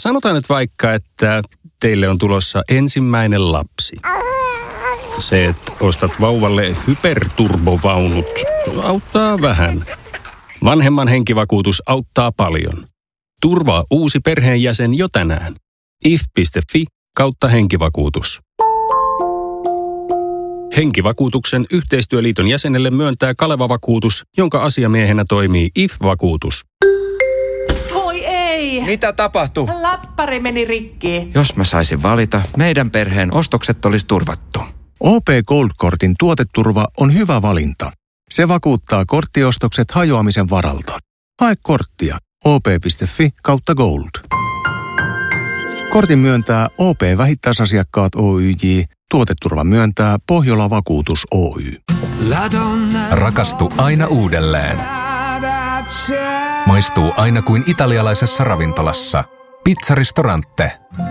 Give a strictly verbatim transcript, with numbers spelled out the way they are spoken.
Sanotaan nyt vaikka, että teille on tulossa ensimmäinen lapsi. Se, että ostat vauvalle hyperturbovaunut, auttaa vähän. Vanhemman henkivakuutus auttaa paljon. Turvaa uusi perheenjäsen jo tänään. if piste fi kautta henkivakuutus. Henkivakuutuksen yhteistyöliiton jäsenelle myöntää Kaleva-vakuutus, jonka asiamiehenä toimii I F-vakuutus. Voi ei! Mitä tapahtui? Läppäri meni rikki. Jos mä saisin valita, meidän perheen ostokset olisi turvattu. O P Gold-kortin tuoteturva on hyvä valinta. Se vakuuttaa korttiostokset hajoamisen varalta. Hae korttia op piste fi kautta gold. Kortin myöntää O P-vähittäisasiakkaat Oyj. Tuoteturva myöntää Pohjola Vakuutus Oy. Rakastu aina uudelleen. Maistuu aina kuin italialaisessa ravintolassa. Pizzaristorante.